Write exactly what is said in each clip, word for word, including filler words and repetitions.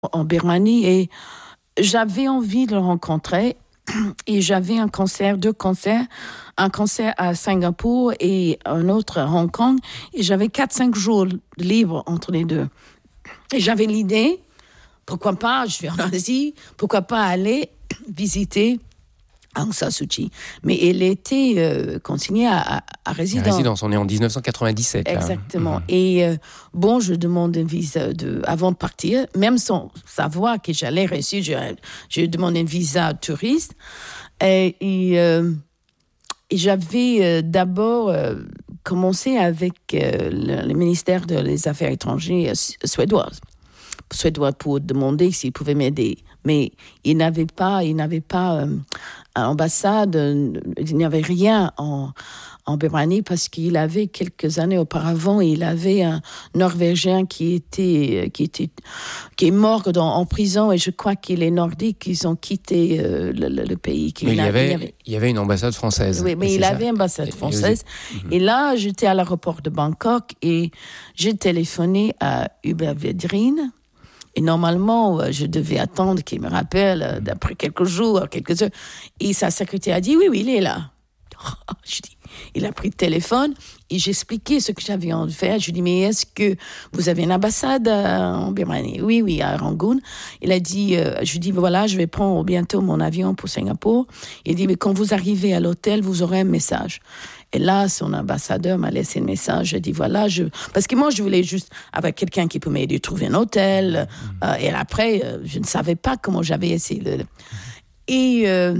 en Birmanie et j'avais envie de le rencontrer et j'avais un concert, deux concerts, un concert à Singapour et un autre à Hong Kong et j'avais quatre cinq jours libres entre les deux. Et j'avais l'idée, pourquoi pas, je suis en Asie, pourquoi pas aller visiter Aung San Suu Kyi. Mais elle était euh, consignée à, à, à résidence. À résidence, on est en dix-neuf cent quatre-vingt-dix-sept. Exactement. Mmh. Et euh, bon, je demande un visa de, avant de partir, même sans savoir que j'allais réussir, je, je demande un visa touriste. Et, et, euh, et j'avais euh, d'abord euh, commencé avec euh, le, le ministère des Affaires étrangères suédoise. Suédois pour demander s'ils pouvaient m'aider. Mais ils n'avaient pas, ils n'avaient pas euh, ambassade, il n'y avait rien en, en Birmanie parce qu'il avait quelques années auparavant, il avait un Norvégien qui était, qui était, qui est mort dans, en prison et je crois qu'il est nordique, ils ont quitté euh, le, le, le pays. Mais il y, avait, il y avait, il y avait une ambassade française. Oui, mais il avait une ambassade française. Et, et là, j'étais à l'aéroport de Bangkok et j'ai téléphoné à Hubert Védrine. Et normalement, je devais attendre qu'il me rappelle d'après quelques jours, quelques heures. Et sa secrétaire a dit, oui, oui, il est là. Je dis, il a pris le téléphone et j'ai expliqué ce que j'avais envie de faire. Je lui ai dit, mais est-ce que vous avez une ambassade en Birmanie ? Oui, oui, à Rangoon. Il a dit, euh, je lui ai dit, voilà, je vais prendre bientôt mon avion pour Singapour. Il a dit, mais quand vous arrivez à l'hôtel, vous aurez un message. Et là, son ambassadeur m'a laissé le message. J'ai dit, voilà, je... Parce que moi, je voulais juste avoir quelqu'un qui peut m'aider à trouver un hôtel. Mmh. Euh, et après, euh, je ne savais pas comment j'avais essayé de... Et... Euh,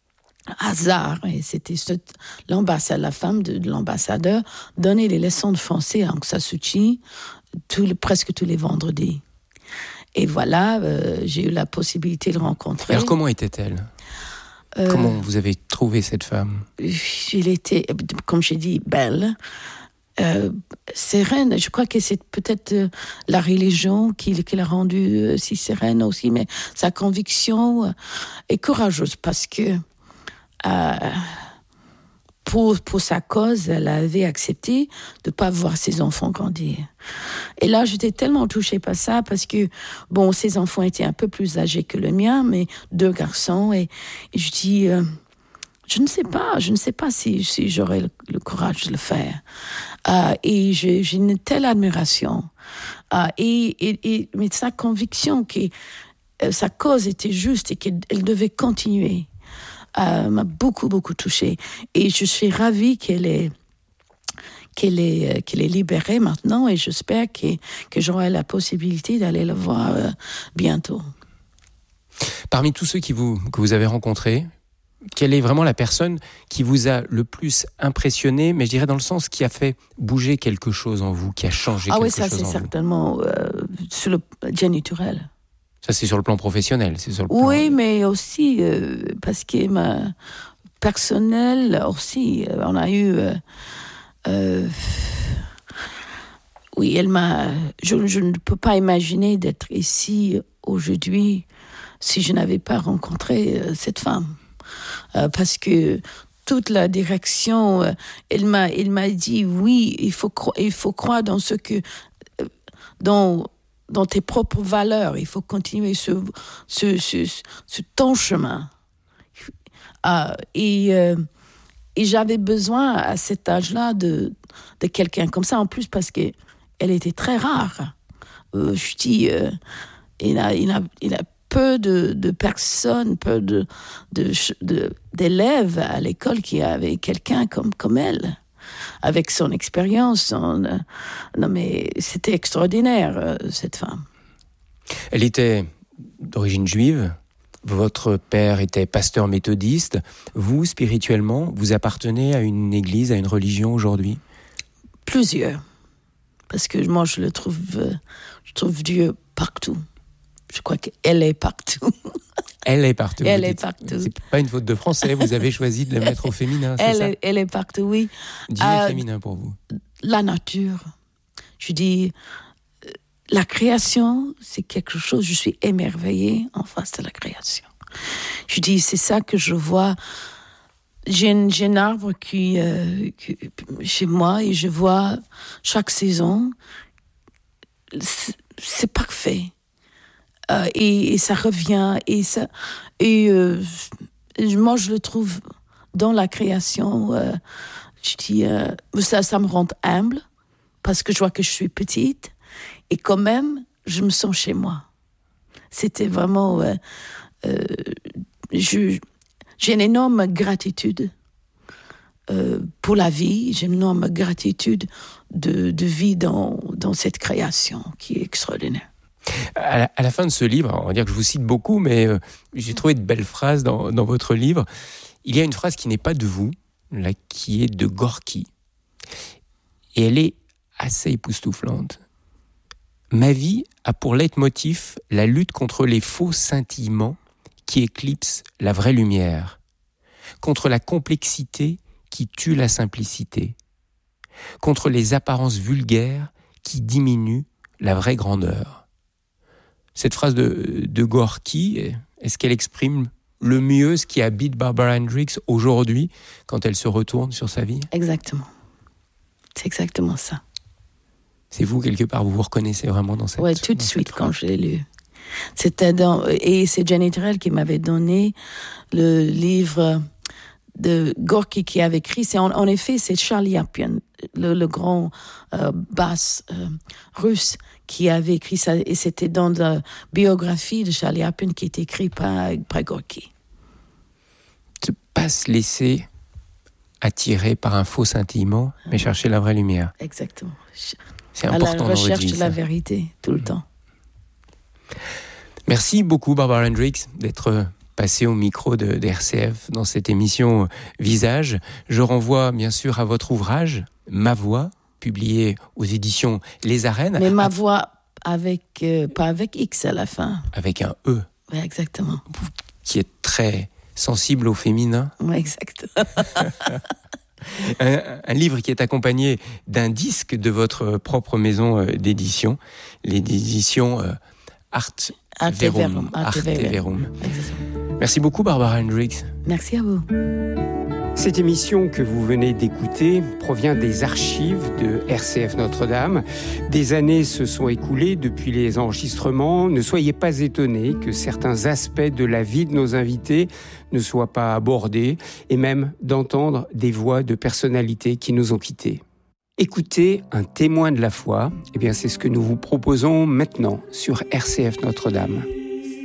hasard, et c'était cette, l'ambassade, la femme de, de l'ambassadeur donnait les leçons de français à Aung San Suu Kyi tout le, presque tous les vendredis. Et voilà, euh, j'ai eu la possibilité de le rencontrer. Alors comment était-elle ? euh, Comment vous avez trouvé cette femme ? Elle était, comme j'ai dit, belle, euh, sereine. Je crois que c'est peut-être euh, la religion qui, qui l'a rendue euh, si sereine aussi, mais sa conviction euh, est courageuse parce que Euh, pour, pour sa cause, elle avait accepté de ne pas voir ses enfants grandir. Et là, j'étais tellement touchée par ça parce que, bon, ses enfants étaient un peu plus âgés que le mien, mais deux garçons. Et, et je dis, euh, je ne sais pas, je ne sais pas si, si j'aurais le, le courage de le faire. Euh, et j'ai, j'ai une telle admiration. Euh, et, et, et, mais sa conviction que euh, sa cause était juste et qu'elle devait continuer. Euh, m'a beaucoup, beaucoup touchée. Et je suis ravie qu'elle est, qu'elle est, qu'elle est libérée maintenant et j'espère que, que j'aurai la possibilité d'aller la voir euh, bientôt. Parmi tous ceux qui vous, que vous avez rencontrés, quelle est vraiment la personne qui vous a le plus impressionné, mais je dirais dans le sens qui a fait bouger quelque chose en vous, qui a changé ah quelque oui, ça, chose en vous ? Ah oui, ça c'est certainement euh, sur le Jenny Turrell. Ça, c'est sur le plan professionnel, c'est sur le plan... Oui, mais aussi euh, parce que ma personnel aussi, euh, on a eu... Euh, euh, oui, elle m'a... Je, je ne peux pas imaginer d'être ici aujourd'hui si je n'avais pas rencontré euh, cette femme. Euh, parce que toute la direction, euh, elle m'a, elle m'a dit, oui, il faut, cro- il faut croire dans ce que... Euh, dans, dans tes propres valeurs, il faut continuer ce, ce, ce, ce ton chemin. Euh, et, euh, et j'avais besoin à cet âge-là de, de quelqu'un comme ça, en plus parce qu'elle était très rare. Euh, je dis, euh, il a, il a, il a peu de, de personnes, peu de, de, de, d'élèves à l'école qui avaient quelqu'un comme, comme elle. Avec son expérience, son, euh, non mais c'était extraordinaire, euh, cette femme. Elle était d'origine juive, votre père était pasteur méthodiste. Vous, spirituellement, vous appartenez à une église, à une religion aujourd'hui ? Plusieurs. Parce que moi, je le trouve, euh, je trouve Dieu partout. Je crois qu'elle est partout. Elle est partout. Elle est partout. C'est pas une faute de français, vous avez choisi de la mettre au féminin, c'est elle ça ? est, Elle est partout, oui. Dieu euh, est féminin pour vous. La nature. Je dis, euh, la création, c'est quelque chose, je suis émerveillée en face de la création. Je dis, c'est ça que je vois. J'ai, une, j'ai un arbre qui, euh, qui, chez moi et je vois chaque saison, c'est, c'est parfait. euh, et, et ça revient. Et, ça, et euh, moi, je le trouve dans la création, euh, je dis, euh, ça, ça me rend humble parce que je vois que je suis petite et quand même, je me sens chez moi. C'était vraiment... Euh, euh, je, j'ai une énorme gratitude euh, pour la vie, j'ai une énorme gratitude de, de vie dans, dans cette création qui est extraordinaire. À la, à la fin de ce livre, on va dire que je vous cite beaucoup, mais euh, j'ai trouvé de belles phrases dans, dans votre livre. Il y a une phrase qui n'est pas de vous, là, qui est de Gorky. Et elle est assez époustouflante. Ma vie a pour leitmotiv la lutte contre les faux scintillements qui éclipsent la vraie lumière, contre la complexité qui tue la simplicité, contre les apparences vulgaires qui diminuent la vraie grandeur. Cette phrase de, de Gorky, est-ce qu'elle exprime le mieux ce qui habite Barbara Hendricks aujourd'hui quand elle se retourne sur sa vie? Exactement. C'est exactement ça. C'est vous, quelque part, vous vous reconnaissez vraiment dans cette phrase? Oui, tout de suite quand je l'ai lu. C'était dans, et c'est Jenny Terrell qui m'avait donné le livre de Gorky qui avait écrit. C'est en, en effet, c'est Charlie Chaplin, le, le grand euh, basse euh, russe, qui avait écrit ça. Et c'était dans la biographie de Charlie Chaplin qui est écrite par, par Gorky. Ne pas se laisser attirer par un faux scintillement, mais chercher la vraie lumière. Exactement. C'est important à la dans votre recherche vie, de la ça. vérité, tout le mmh. temps. Merci beaucoup, Barbara Hendricks, d'être passée au micro de, de R C F dans cette émission Visage. Je renvoie bien sûr à votre ouvrage, Ma Voix, publié aux éditions Les Arènes. Mais Ma Voix, avec, euh, pas avec X à la fin. Avec un E. Oui, exactement. Qui est très sensible au féminin. Oui, exactement. Un, un livre qui est accompagné d'un disque de votre propre maison d'édition, les éditions euh, Art Verum. Art Verum. Merci beaucoup, Barbara Hendricks. Merci à vous. Cette émission que vous venez d'écouter provient des archives de R C F Notre-Dame. Des années se sont écoulées depuis les enregistrements. Ne soyez pas étonnés que certains aspects de la vie de nos invités ne soient pas abordés et même d'entendre des voix de personnalités qui nous ont quittés. Écoutez un témoin de la foi, eh bien c'est ce que nous vous proposons maintenant sur R C F Notre-Dame.